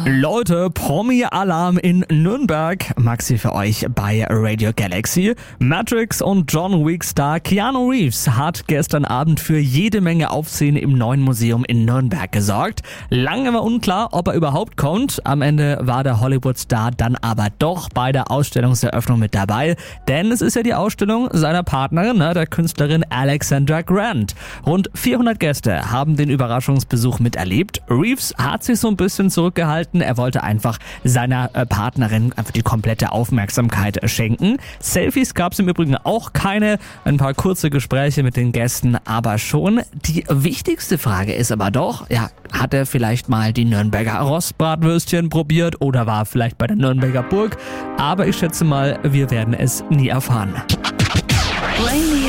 Leute, Promi-Alarm in Nürnberg. Maxi für euch bei Radio Galaxy. Matrix und John Wick-Star Keanu Reeves hat gestern Abend für jede Menge Aufsehen im neuen Museum in Nürnberg gesorgt. Lange war unklar, ob er überhaupt kommt. Am Ende war der Hollywood-Star dann aber doch bei der Ausstellungseröffnung mit dabei. Denn es ist ja die Ausstellung seiner Partnerin, der Künstlerin Alexandra Grant. Rund 400 Gäste haben den Überraschungsbesuch miterlebt. Reeves hat sich so ein bisschen zurückgehalten. Er wollte einfach seiner Partnerin einfach die komplette Aufmerksamkeit schenken. Selfies gab es im Übrigen auch keine. Ein paar kurze Gespräche mit den Gästen, aber schon. Die wichtigste Frage ist aber doch, hat er vielleicht mal die Nürnberger Rostbratwürstchen probiert oder war vielleicht bei der Nürnberger Burg? Aber ich schätze mal, wir werden es nie erfahren. Radio